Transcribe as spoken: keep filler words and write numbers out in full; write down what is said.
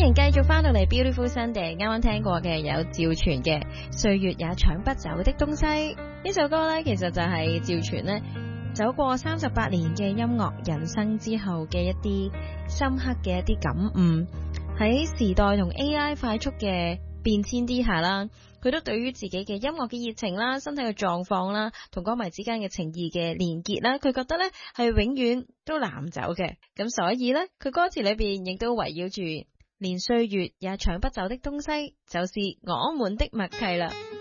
歡迎繼續翻到嚟 Beautiful Sunday，啱啱聽過嘅有趙傳嘅《歲月也搶不走的東西》呢首歌呢，其實就係趙傳呢走過三十八年嘅音樂人生之後嘅一啲深刻嘅一啲感悟。喺時代同 A I 快速嘅變遷之下啦，佢都對於自己嘅音樂嘅熱情啦、身體嘅狀況啦、同歌迷之間嘅情誼嘅連結啦，佢覺得呢係永遠都拿唔走嘅。咁所以呢，佢歌詞裏邊亦都圍繞住連歲月也搶不走的東西，就是我們的默契啦。